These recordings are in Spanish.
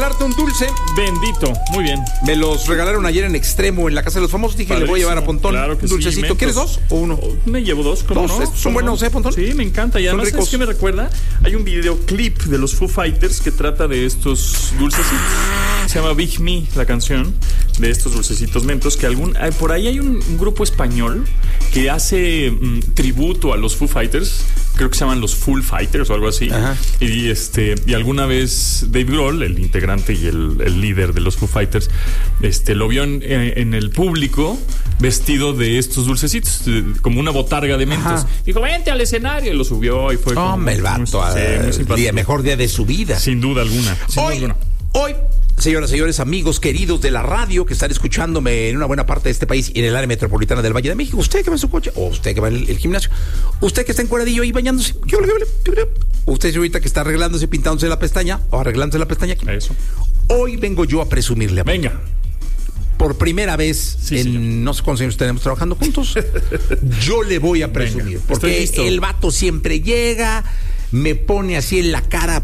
regalarte un dulce. Bendito, muy bien. Me los regalaron ayer en Extremo, en la Casa de los Famosos. Dije, le voy a llevar a Pontón claro que un dulcecito. Sí, ¿Quieres dos o uno? Me llevo dos, ¿cómo dos, no? ¿Son buenos, Pontón? Sí, me encanta. Y además, ¿sabes qué me recuerda? Hay un videoclip de los Foo Fighters que trata de estos dulcecitos. Se llama Big Me, la canción de estos dulcecitos mentos, que por ahí hay un grupo español que hace tributo a los Foo Fighters. Creo que se llaman los Full Fighters o algo así. Y alguna vez Dave Grohl, el integrante y el líder de los Foo Fighters, lo vio en el público vestido de estos dulcecitos, como una botarga de mentos. Dijo, vente al escenario, y lo subió y fue como el vato, el mejor día de su vida. Sin duda alguna. Hoy, señoras y señores, amigos queridos de la radio que están escuchándome en una buena parte de este país y en el área metropolitana del Valle de México, usted que va en su coche, o usted que va en el gimnasio, usted que está en cuadradillo ahí bañándose, usted señorita que está arreglándose, pintándose la pestaña o arreglándose la pestaña aquí. Eso. Hoy vengo yo a presumirle. Venga. Por primera vez no sé cuántos años tenemos trabajando juntos, yo le voy a presumir. Venga, porque el vato siempre llega, me pone así en la cara.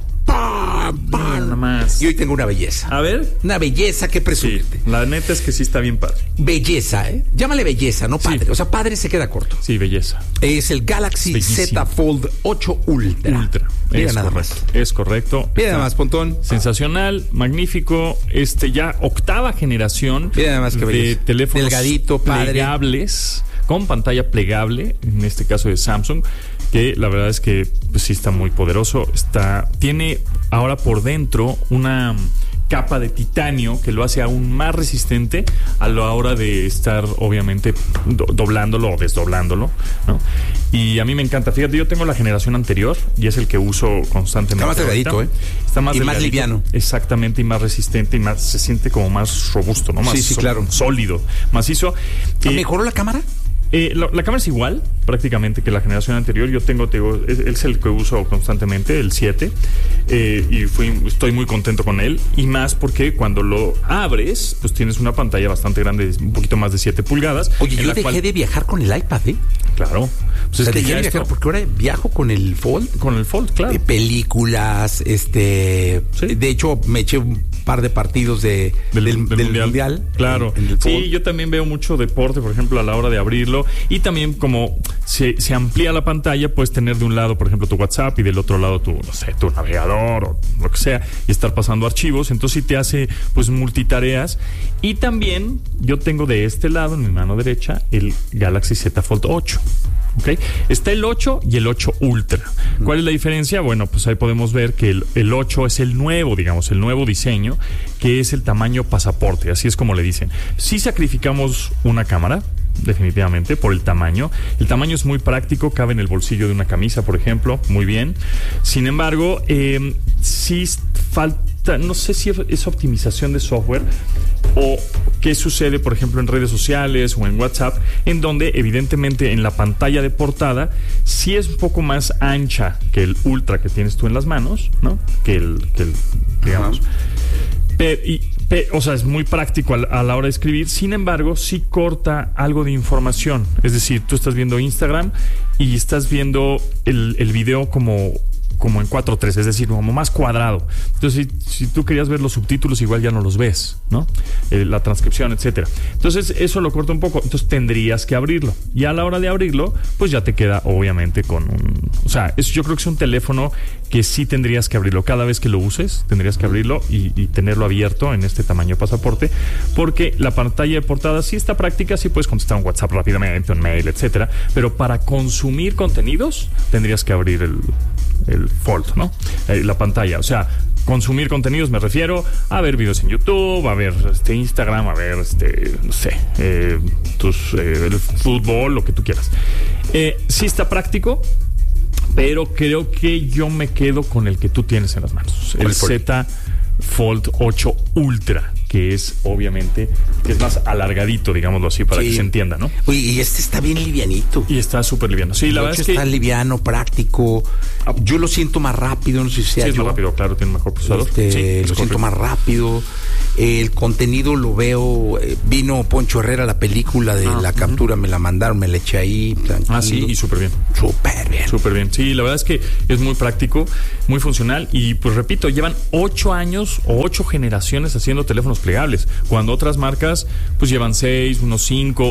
Nada más. Y hoy tengo una belleza. A ver. Una belleza que presumirte. Sí, la neta es que sí está bien padre. Belleza, Llámale belleza, no padre. O sea, padre se queda corto. Sí, belleza. Es el Galaxy Z Fold 8 Ultra. Mira nada más. Es correcto. Mira nada más, Pontón. Sensacional, magnífico. Ya octava generación de teléfonos delgadito, plegables, con pantalla plegable, en este caso de Samsung, que la verdad es que pues, sí está muy poderoso. Tiene ahora por dentro una capa de titanio que lo hace aún más resistente a la hora de estar, obviamente, doblándolo o desdoblándolo, ¿no? Y a mí me encanta. Fíjate, yo tengo la generación anterior y es el que uso constantemente. Está más delgadito, Está más delgadito, más liviano. Exactamente, y más resistente y se siente como más robusto, ¿no? Más claro. Sólido, macizo. ¿Mejoró la cámara? La cámara es igual prácticamente que la generación anterior. Yo es el que uso constantemente, el 7, y estoy muy contento con él, y más porque cuando lo abres pues tienes una pantalla bastante grande, un poquito más de 7 pulgadas. Oye, yo dejé de viajar con el iPad, Claro. Pues o sea, dejé de viajar porque ahora viajo con el Fold. Con el Fold, claro. Películas, ¿Sí? De hecho me eché un par de partidos del mundial. Claro. En el sí, yo también veo mucho deporte, por ejemplo, a la hora de abrirlo. Y también como se amplía la pantalla, puedes tener de un lado, por ejemplo, tu WhatsApp y del otro lado tu navegador o lo que sea, y estar pasando archivos. Entonces sí te hace pues multitareas. Y también yo tengo de este lado, en mi mano derecha, el Galaxy Z Fold 8. ¿Okay? Está el 8 y el 8 Ultra. ¿Cuál es la diferencia? Bueno, pues ahí podemos ver que el 8 es el nuevo diseño, que es el tamaño pasaporte, así es como le dicen. Sí sacrificamos una cámara, definitivamente, por el tamaño. El tamaño es muy práctico, cabe en el bolsillo de una camisa, por ejemplo, muy bien. Sin embargo, sí falta, no sé si es optimización de software o qué sucede, por ejemplo, en redes sociales o en WhatsApp, en donde evidentemente en la pantalla de portada sí es un poco más ancha que el Ultra que tienes tú en las manos, ¿no? Que el digamos. O sea, es muy práctico a la hora de escribir. Sin embargo, sí corta algo de información. Es decir, tú estás viendo Instagram y estás viendo el video como en 4:3, es decir, como más cuadrado. Entonces, si tú querías ver los subtítulos, igual ya no los ves, ¿no? La transcripción, etcétera. Entonces, eso lo corta un poco. Entonces, tendrías que abrirlo. Y a la hora de abrirlo, pues ya te queda, obviamente, con un... O sea, yo creo que es un teléfono que sí tendrías que abrirlo. Cada vez que lo uses, tendrías que abrirlo y tenerlo abierto en este tamaño pasaporte, porque la pantalla de portada sí está práctica, sí puedes contestar un WhatsApp rápidamente, un mail, etcétera, pero para consumir contenidos, tendrías que abrir el Fold, ¿no? La pantalla, o sea, consumir contenidos me refiero a ver videos en YouTube, a ver Instagram, a ver no sé, el fútbol, lo que tú quieras. Sí está práctico, pero creo que yo me quedo con el que tú tienes en las manos, el Z Fold 8 Ultra, que es obviamente que es más alargadito, digámoslo así, para que se entienda, ¿no? Oye, y este está bien livianito. Y está súper liviano. Sí, la verdad es que está liviano, práctico. Yo lo siento más rápido, no sé si sea es más rápido, claro, tiene un mejor procesador. Lo siento más rápido. El contenido lo veo, vino Poncho Herrera, la película de la captura, me la mandaron, me la eché ahí. Tranquilo. Sí, y súper bien. Súper bien. Sí, la verdad es que es muy práctico, muy funcional y pues repito, llevan 8 años o 8 generaciones haciendo teléfonos plegables, cuando otras marcas pues llevan 6, unos 5,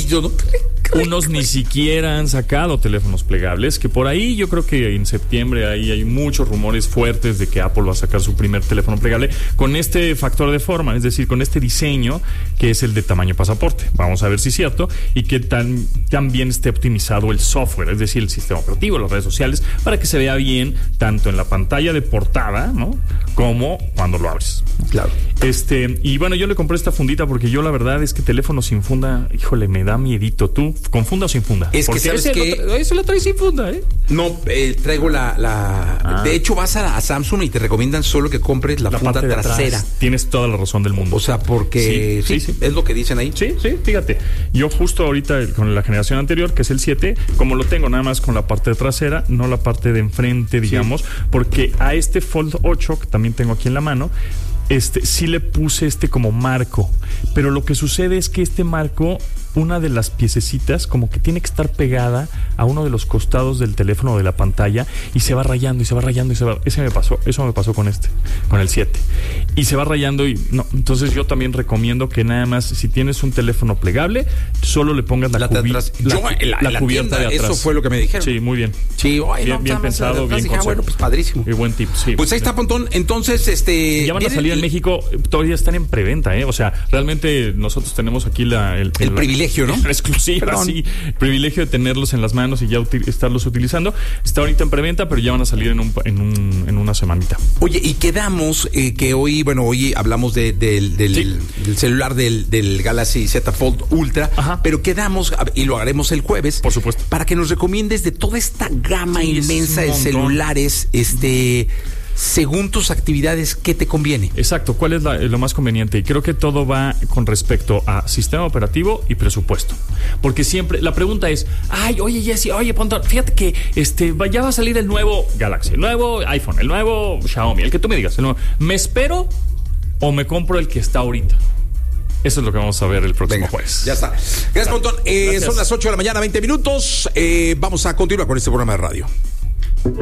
unos ni siquiera han sacado teléfonos plegables, que por ahí yo creo que en septiembre ahí hay muchos rumores fuertes de que Apple va a sacar su primer teléfono plegable con este factor de forma, es decir, con este diseño que es el de tamaño pasaporte. Vamos a ver si es cierto y que también esté optimizado el software, es decir, el sistema operativo, las redes sociales, para que se vea bien tanto en la pantalla de portada, ¿no?, como cuando lo abres. Claro. Y bueno, yo le compré esta fundita porque yo la verdad es que teléfono sin funda, híjole, me da miedito. ¿Tú con funda o sin funda? Es porque que sabes que ese lo trae sin funda, ¿eh? No, traigo de hecho vas a Samsung y te recomiendan solo que compres la funda trasera. Tienes toda la razón del mundo. O sea, porque sí, es lo que dicen ahí. Sí, fíjate. Yo justo ahorita con la generación anterior, que es el 7, como lo tengo nada más con la parte trasera, no la parte de enfrente, digamos, porque a este Fold 8, que también tengo aquí en la mano, sí le puse como marco, pero lo que sucede es que este marco, una de las piececitas como que tiene que estar pegada a uno de los costados del teléfono o de la pantalla y se va rayando y se va rayando y se va. Eso me pasó con el 7. Y se va rayando y no, entonces yo también recomiendo que nada más si tienes un teléfono plegable, solo le pongas la cubierta de atrás. Eso fue lo que me dijeron. Sí, muy bien. Sí, bien pensado, bien consejo. Bueno, pues padrísimo. Y buen tip, sí. Pues ahí está, Pontón. Entonces, ya van a salir en México, todavía están en preventa, ¿eh? O sea, realmente nosotros tenemos aquí el privilegio, ¿no? La exclusiva, sí. El privilegio de tenerlos en las manos y ya estarlos utilizando. Está ahorita en preventa, pero ya van a salir en una semanita. Oye, y quedamos que hoy hablamos del celular del Galaxy Z Fold Ultra, pero quedamos, y lo haremos el jueves, por supuesto, para que nos recomiendes de toda esta gama inmensa de celulares, según tus actividades, ¿qué te conviene? Exacto, ¿cuál es lo más conveniente? Y creo que todo va con respecto a sistema operativo y presupuesto. Porque siempre la pregunta es, oye Jesse, Pontón, fíjate que ya va a salir el nuevo Galaxy, el nuevo iPhone, el nuevo Xiaomi, el que tú me digas, el nuevo. ¿Me espero o me compro el que está ahorita? Eso es lo que vamos a ver el próximo jueves. Ya está. Gracias, Pontón. Son las 8 de la mañana, 20 minutos. Vamos a continuar con este programa de radio.